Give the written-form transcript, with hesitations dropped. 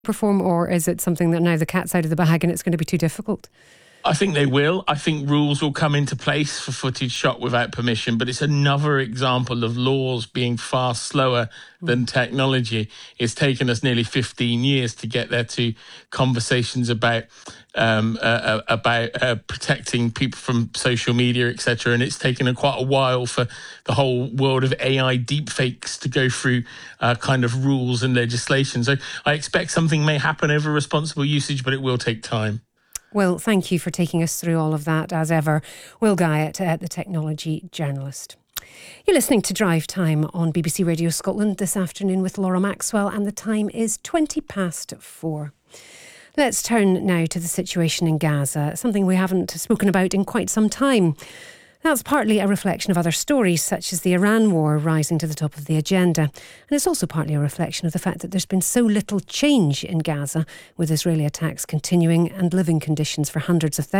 perform, or is it something that now the cat's out of the bag and it's going to be too difficult? I think they will. I think rules will come into place for footage shot without permission, but it's another example of laws being far slower than technology. It's taken us nearly 15 years to get there to conversations about protecting people from social media, etc. And it's taken quite a while for the whole world of AI deepfakes to go through kind of rules and legislation. So I expect something may happen over responsible usage, but it will take time. Well, thank you for taking us through all of that, as ever. Will Guyatt, the technology journalist. You're listening to Drive Time on BBC Radio Scotland this afternoon with Laura Maxwell, and the time is 4:20. Let's turn now to the situation in Gaza, something we haven't spoken about in quite some time. That's partly a reflection of other stories, such as the Iran war rising to the top of the agenda. And it's also partly a reflection of the fact that there's been so little change in Gaza, with Israeli attacks continuing and living conditions for hundreds of thousands